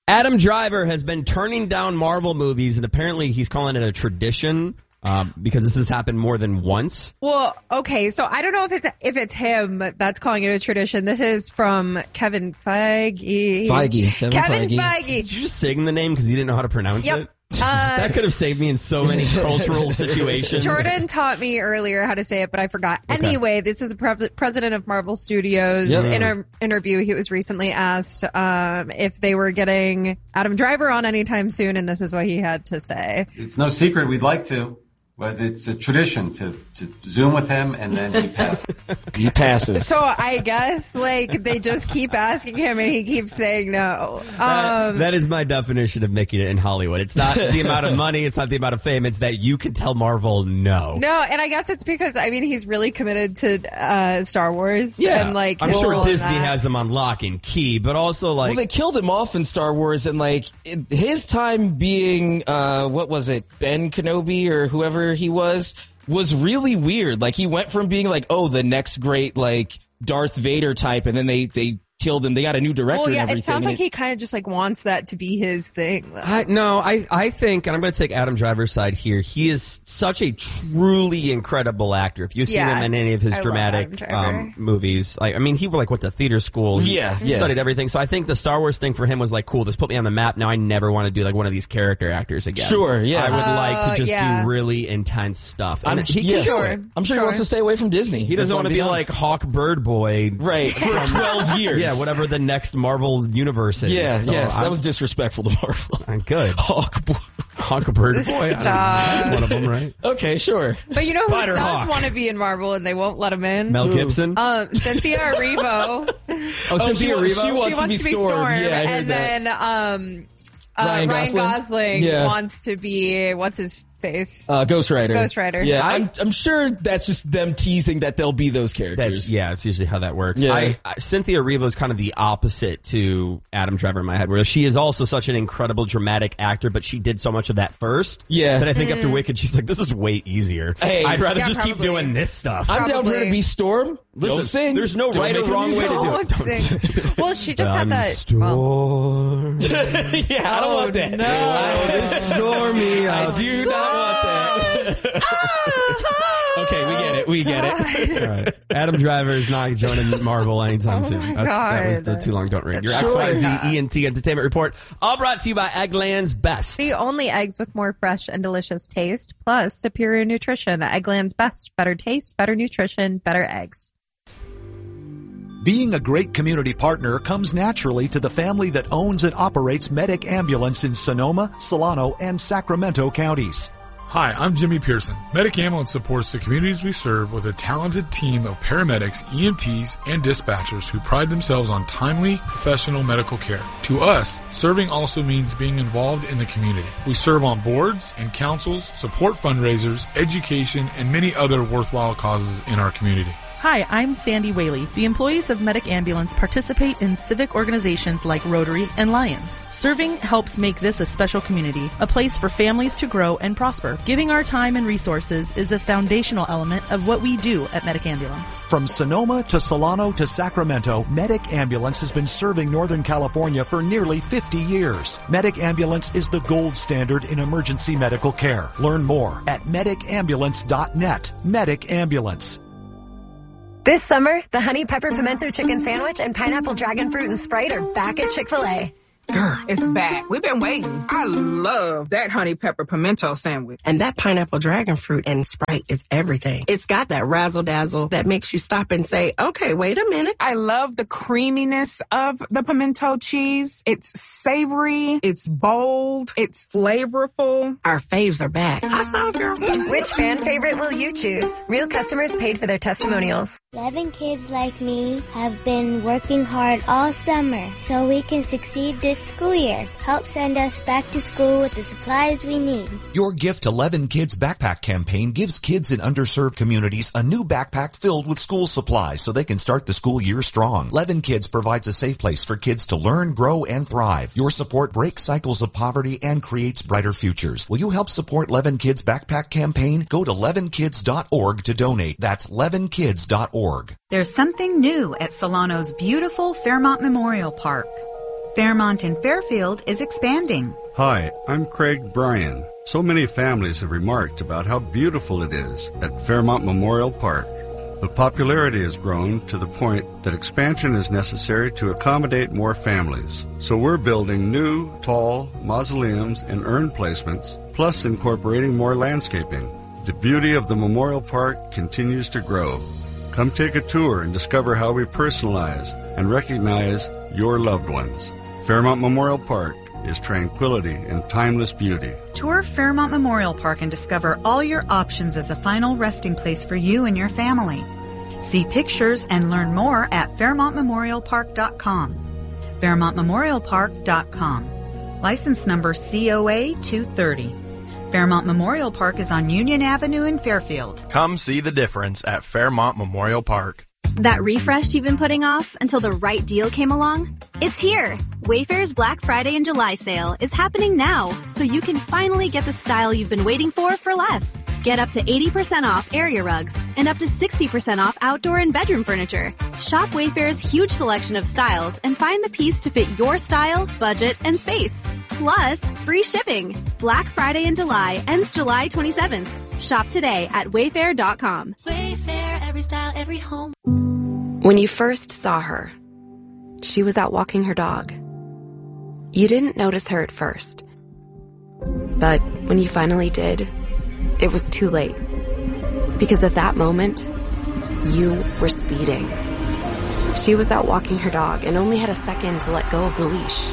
Adam Driver has been turning down Marvel movies, and apparently he's calling it a tradition because this has happened more than once. Well, okay, so I don't know if it's him that's calling it a tradition. This is from Kevin Feige. Kevin Feige. Did you just sing the name because you didn't know how to pronounce it? That could have saved me in so many cultural situations. Jordan taught me earlier how to say it, but I forgot. Okay. Anyway, this is a president of Marvel Studios. In an interview, he was recently asked if they were getting Adam Driver on anytime soon, and this is what he had to say. It's no secret we'd like to. But it's a tradition to Zoom with him, and then he passes. He passes. So I guess, they just keep asking him, and he keeps saying no. That is my definition of making it in Hollywood. It's not the amount of money, it's not the amount of fame, it's that you can tell Marvel no. No, and I guess it's because, he's really committed to Star Wars. Yeah, and, I'm sure Disney has him on lock and key, but also, Well, they killed him off in Star Wars, and, his time being, what was it, Ben Kenobi or whoever he was really weird. He went from being the next great Darth Vader type, and then they killed him. They got a new director and everything. It sounds like he kind of just wants that to be his thing. I think, and I'm going to take Adam Driver's side here, he is such a truly incredible actor. If you've seen him in any of his dramatic movies, he went to theater school. He studied everything. So I think the Star Wars thing for him was cool, this put me on the map. Now I never want to do one of these character actors again. Sure, yeah. I would like to just do really intense stuff. And he can do it. I'm sure he wants to stay away from Disney. He doesn't want to be like Hawk Bird Boy. Right, for 12 years. Yeah, whatever the next Marvel universe is. Yeah, that was disrespectful to Marvel. I'm good. Hawk Bird Boy. That's one of them, right? Okay, sure. But you know who does want to be in Marvel and they won't let him in? Mel Gibson? Cynthia Erivo. Cynthia Erivo? She wants to be Storm. Yeah, I heard and then Ryan Gosling wants to be, what's his face? Ghost Rider. Yeah, I'm sure that's just them teasing that they'll be those characters. It's usually how that works. Yeah. Cynthia Erivo is kind of the opposite to Adam Driver in my head, where she is also such an incredible dramatic actor, but she did so much of that first. Yeah. That I think after Wicked, she's like, this is way easier. Hey, I'd rather just keep doing this stuff. I'm down for her to be Storm. Listen, don't sing. There's no right or wrong way to do it. Don't sing. Well, she just had that. Storm. Yeah, I don't want that. No, it's stormy. I do not want that. Okay, we get it. All right. Adam Driver is not joining Marvel anytime soon. That was the Too Long Don't Read. Your XYZ ENT Entertainment Report, all brought to you by Eggland's Best. The only eggs with more fresh and delicious taste, plus superior nutrition. Eggland's Best. Better taste, better nutrition, better eggs. Being a great community partner comes naturally to the family that owns and operates Medic Ambulance in Sonoma, Solano, and Sacramento counties. Hi, I'm Jimmy Pearson. Medic Ambulance supports the communities we serve with a talented team of paramedics, EMTs, and dispatchers who pride themselves on timely, professional medical care. To us, serving also means being involved in the community. We serve on boards and councils, support fundraisers, education, and many other worthwhile causes in our community. Hi, I'm Sandy Whaley. The employees of Medic Ambulance participate in civic organizations like Rotary and Lions. Serving helps make this a special community, a place for families to grow and prosper. Giving our time and resources is a foundational element of what we do at Medic Ambulance. From Sonoma to Solano to Sacramento, Medic Ambulance has been serving Northern California for nearly 50 years. Medic Ambulance is the gold standard in emergency medical care. Learn more at medicambulance.net. Medic Ambulance. This summer, the Honey Pepper Pimento Chicken Sandwich and Pineapple Dragon Fruit and Sprite are back at Chick-fil-A. Girl, it's back. We've been waiting. I love that honey pepper pimento sandwich. And that pineapple dragon fruit and Sprite is everything. It's got that razzle dazzle that makes you stop and say, okay, wait a minute. I love the creaminess of the pimento cheese. It's savory. It's bold. It's flavorful. Our faves are back. I found her. Which fan favorite will you choose? Real customers paid for their testimonials. 11 kids like me have been working hard all summer so we can succeed this school year. Help send us back to school with the supplies we need. Your Gift 11 Kids Backpack campaign gives kids in underserved communities a new backpack filled with school supplies so they can start the school year strong. 11 Kids provides a safe place for kids to learn, grow, and thrive. Your support breaks cycles of poverty and creates brighter futures. Will you help support 11 Kids Backpack campaign? Go to 11kids.org to donate. That's 11kids.org. There's something new at Solano's beautiful Fairmont Memorial Park. Fairmont and Fairfield is expanding. Hi, I'm Craig Bryan. So many families have remarked about how beautiful it is at Fairmont Memorial Park. The popularity has grown to the point that expansion is necessary to accommodate more families. So we're building new, tall mausoleums and urn placements, plus incorporating more landscaping. The beauty of the Memorial Park continues to grow. Come take a tour and discover how we personalize and recognize your loved ones. Fairmont Memorial Park is tranquility and timeless beauty. Tour Fairmont Memorial Park and discover all your options as a final resting place for you and your family. See pictures and learn more at FairmontMemorialPark.com. FairmontMemorialPark.com. License number COA 230. Fairmont Memorial Park is on Union Avenue in Fairfield. Come see the difference at Fairmont Memorial Park. That refresh you've been putting off until the right deal came along? It's here! Wayfair's Black Friday and July sale is happening now, so you can finally get the style you've been waiting for less. Get up to 80% off area rugs and up to 60% off outdoor and bedroom furniture. Shop Wayfair's huge selection of styles and find the piece to fit your style, budget, and space. Plus, free shipping. Black Friday in July ends July 27th. Shop today at Wayfair.com. Wayfair, every style, every home. When you first saw her, she was out walking her dog. You didn't notice her at first. But when you finally did, it was too late. Because at that moment, you were speeding. She was out walking her dog and only had a second to let go of the leash.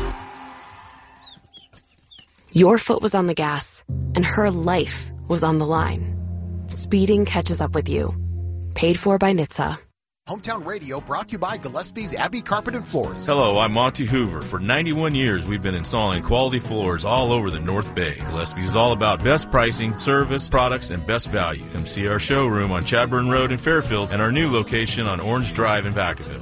Your foot was on the gas, and her life was on the line. Speeding catches up with you. Paid for by NHTSA. Hometown Radio brought to you by Gillespie's Abbey Carpet and Floors. Hello, I'm Monty Hoover. For 91 years, we've been installing quality floors all over the North Bay. Gillespie's is all about best pricing, service, products, and best value. Come see our showroom on Chadburn Road in Fairfield and our new location on Orange Drive in Vacaville.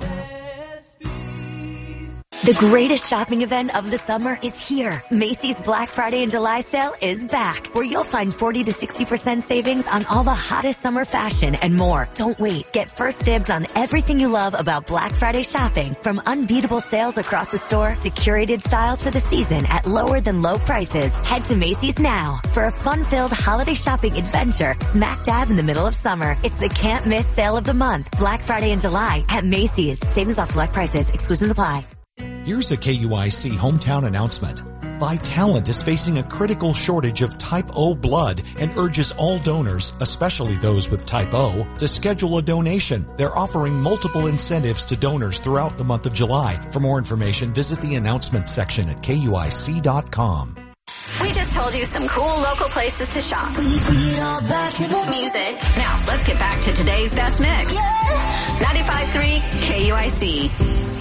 The greatest shopping event of the summer is here. Macy's Black Friday and July sale is back, where you'll find 40 to 60% savings on all the hottest summer fashion and more. Don't wait. Get first dibs on everything you love about Black Friday shopping, from unbeatable sales across the store to curated styles for the season at lower than low prices. Head to Macy's now for a fun-filled holiday shopping adventure smack dab in the middle of summer. It's the can't miss sale of the month. Black Friday and July at Macy's. Savings off select prices. Exclusions apply. Here's a KUIC hometown announcement. Vitalant is facing a critical shortage of Type O blood and urges all donors, especially those with Type O, to schedule a donation. They're offering multiple incentives to donors throughout the month of July. For more information, visit the announcements section at KUIC.com. We just told you some cool local places to shop. We get all back to the music. Now, let's get back to today's best mix. 95.3 KUIC.